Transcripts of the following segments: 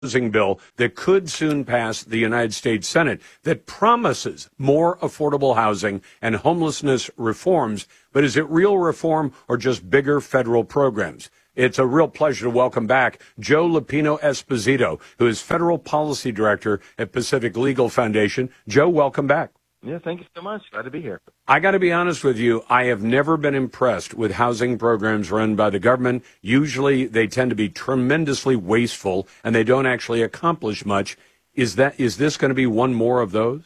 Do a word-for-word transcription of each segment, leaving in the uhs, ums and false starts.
housing bill that could soon pass the United States Senate that promises more affordable housing and homelessness reforms. But is it real reform or just bigger federal programs? It's a real pleasure to welcome back Joe Lupino Esposito, who is Federal Policy Director at Pacific Legal Foundation. Joe, welcome back. Yeah, thank you so much. Glad to be here. I got to be honest with you. I have never been impressed with housing programs run by the government. Usually they tend to be tremendously wasteful and they don't actually accomplish much. Is that, is this going to be one more of those?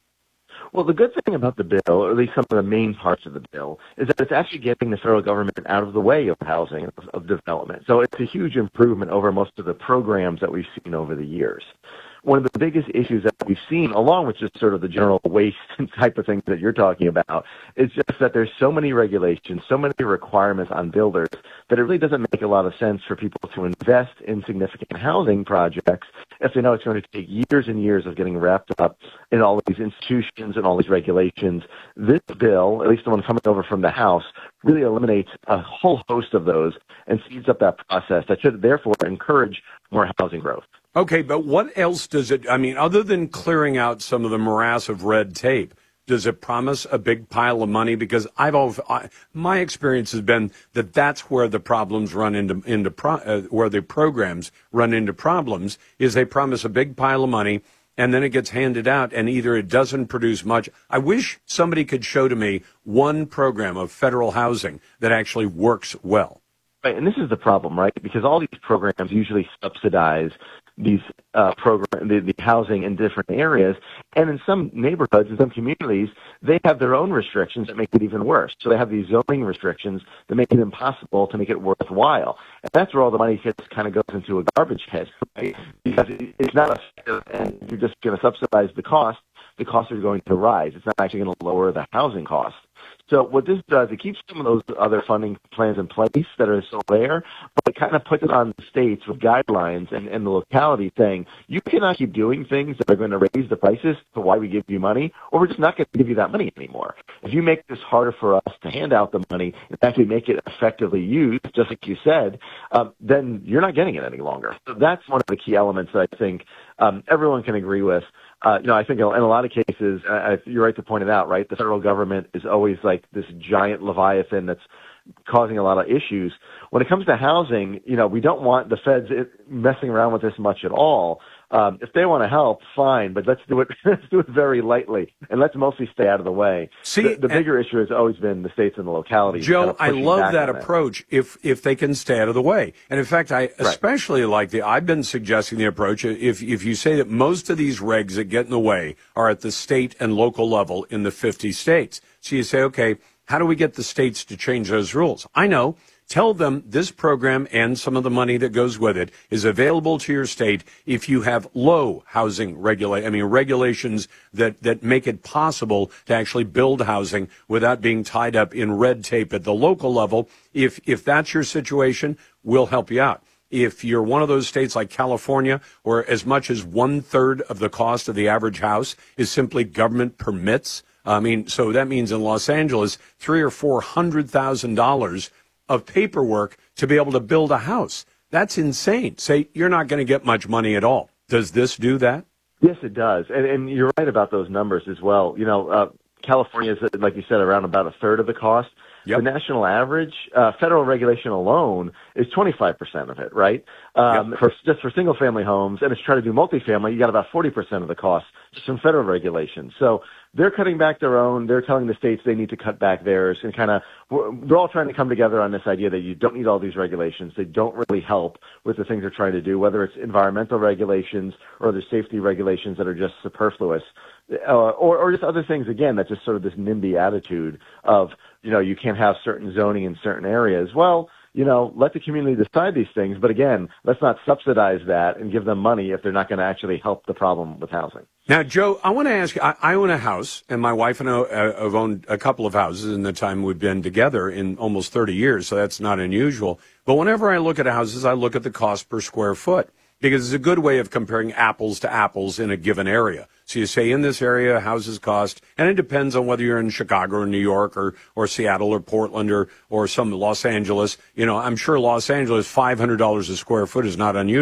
Well, the good thing about the bill, or at least some of the main parts of the bill, is that it's actually getting the federal government out of the way of housing, of, of development. So it's a huge improvement over most of the programs that we've seen over the years. One of the biggest issues that we've seen, along with just sort of the general waste type of things that you're talking about, is just that there's so many regulations, so many requirements on builders that it really doesn't make a lot of sense for people to invest in significant housing projects if they know it's going to take years and years of getting wrapped up in all of these institutions and all these regulations. This bill, at least the one coming over from the House, really eliminates a whole host of those and speeds up that process that should therefore encourage more housing growth. Okay, but what else does it, I mean, other than clearing out some of the morass of red tape, does it promise a big pile of money? Because I've always, I, my experience has been that that's where the problems run into, into pro, uh, where the programs run into problems, is they promise a big pile of money and then it gets handed out and either it doesn't produce much. I wish somebody could show to me one program of federal housing that actually works well. Right, and this is the problem, right? Because all these programs usually subsidize these uh, program, the, the housing in different areas, and in some neighborhoods, in some communities, they have their own restrictions that make it even worse. So they have these zoning restrictions that make it impossible to make it worthwhile, and that's where all the money gets kind of goes into a garbage head, right? Because it's not effective, and you're just going to subsidize the cost. The costs are going to rise. It's not actually going to lower the housing cost. So what this does, it keeps some of those other funding plans in place that are still there, but it kind of puts it on the states with guidelines and, and the locality saying, you cannot keep doing things that are going to raise the prices to why we give you money, or we're just not going to give you that money anymore. If you make this harder for us to hand out the money and actually make it effectively used, just like you said, um, then you're not getting it any longer. So that's one of the key elements that I think um, everyone can agree with. Uh, you know, I think in a lot of cases, uh, you're right to point it out, right? The federal government is always like this giant leviathan that's causing a lot of issues. When it comes to housing, you know, we don't want the feds messing around with this much at all. Um, if they want to help, fine, but let's do it. Let's do it very lightly, and let's mostly stay out of the way. See, the, the bigger issue has always been the states and the localities. Joe, kind of I love that that approach. If if they can stay out of the way, and in fact, I especially right. like the. I've been suggesting the approach. If if you say that most of these regs that get in the way are at the state and local level in the fifty states, so you say, okay, how do we get the states to change those rules? I know. Tell them this program and some of the money that goes with it is available to your state if you have low housing regula- I mean, regulations that, that make it possible to actually build housing without being tied up in red tape at the local level. If, if that's your situation, we'll help you out. If you're one of those states like California, where as much as one third of the cost of the average house is simply government permits, I mean, so that means in Los Angeles, three or four hundred thousand dollars of paperwork to be able to build a house. That's insane. Say you're not going to get much money at all. Does this do that? Yes, it does. And, and you're right about those numbers as well. You know, uh, California is, like you said, around about a third of the cost. Yep. The national average, uh, federal regulation alone is twenty-five percent of it, right? Um, yep. for, just for single family homes. And if you try to do multifamily, you got about forty percent of the cost just from federal regulation. So they're cutting back their own. They're telling the states they need to cut back theirs, and kind of, they're all trying to come together on this idea that you don't need all these regulations. They don't really help with the things they're trying to do, whether it's environmental regulations or other safety regulations that are just superfluous. Uh, or, or just other things, again, that's just sort of this NIMBY attitude of, you know, you can't have certain zoning in certain areas. Well, you know, let the community decide these things. But again, let's not subsidize that and give them money if they're not going to actually help the problem with housing. Now, Joe, I want to ask you, I, I own a house, and my wife and I uh, have owned a couple of houses in the time we've been together in almost thirty years, so that's not unusual. But whenever I look at houses, I look at the cost per square foot, because it's a good way of comparing apples to apples in a given area. So you say in this area, houses cost, and it depends on whether you're in Chicago or New York or, or Seattle or Portland or, or some Los Angeles. You know, I'm sure Los Angeles, five hundred dollars a square foot is not unusual.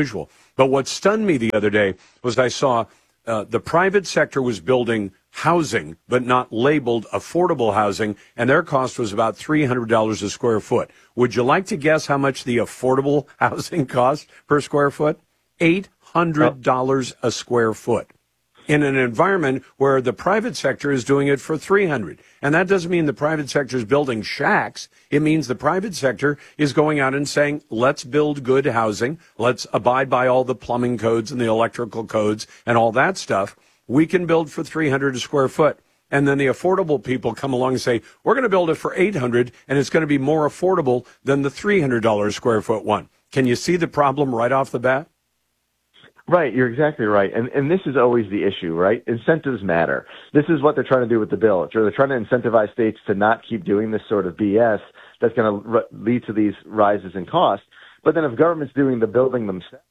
But what stunned me the other day was I saw uh, the private sector was building housing, but not labeled affordable housing, and their cost was about three hundred dollars a square foot. Would you like to guess how much the affordable housing cost per square foot? eight hundred dollars a square foot in an environment where the private sector is doing it for three hundred dollars. And that doesn't mean the private sector is building shacks. It means the private sector is going out and saying, let's build good housing. Let's abide by all the plumbing codes and the electrical codes and all that stuff. We can build for three hundred dollars a square foot. And then the affordable people come along and say, we're going to build it for eight hundred dollars, and it's going to be more affordable than the three hundred dollars a square foot one. Can you see the problem right off the bat? Right, you're exactly right. And and this is always the issue, right? Incentives matter. This is what they're trying to do with the bill. They're trying to incentivize states to not keep doing this sort of B S that's going to r- lead to these rises in cost. But then if government's doing the building themselves.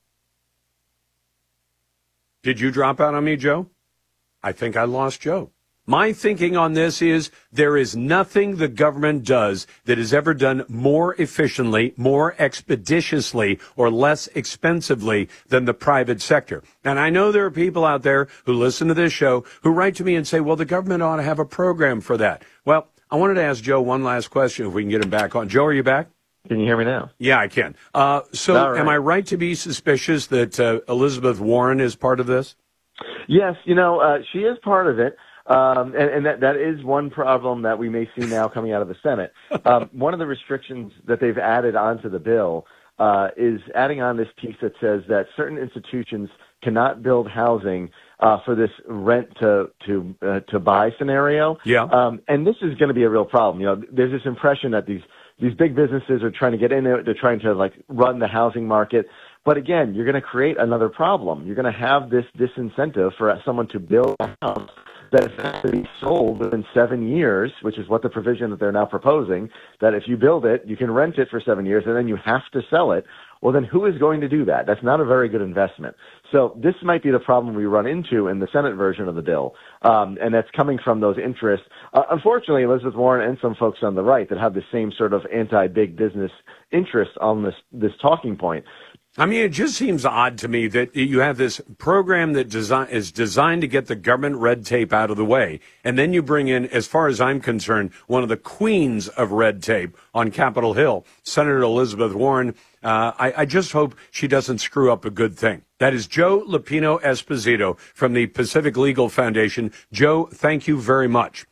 Did you drop out on me, Joe? I think I lost Joe. My thinking on this is there is nothing the government does that is ever done more efficiently, more expeditiously, or less expensively than the private sector. And I know there are people out there who listen to this show who write to me and say, well, the government ought to have a program for that. Well, I wanted to ask Joe one last question if we can get him back on. Joe, are you back? Can you hear me now? Yeah, I can. Uh, so right. Am I right to be suspicious that uh, Elizabeth Warren is part of this? Yes, you know, uh, she is part of it. Um, and, and that, that is one problem that we may see now coming out of the Senate. Um, one of the restrictions that they've added onto the bill uh, is adding on this piece that says that certain institutions cannot build housing uh, for this rent to to uh, to buy scenario. Yeah. Um, and this is going to be a real problem. You know, there's this impression that these these big businesses are trying to get in there. They're trying to like run the housing market. But again, you're going to create another problem. You're going to have this disincentive for someone to build a house that has to be sold within seven years, which is what the provision that they're now proposing, that if you build it, you can rent it for seven years, and then you have to sell it. Well, then who is going to do that? That's not a very good investment. So this might be the problem we run into in the Senate version of the bill, um, and that's coming from those interests. Uh, unfortunately, Elizabeth Warren and some folks on the right that have the same sort of anti-big business interest on this this talking point. I mean, it just seems odd to me that you have this program that design, is designed to get the government red tape out of the way, and then you bring in, as far as I'm concerned, one of the queens of red tape on Capitol Hill, Senator Elizabeth Warren. Uh, I, I just hope she doesn't screw up a good thing. That is Joe Lupino Esposito from the Pacific Legal Foundation. Joe, thank you very much.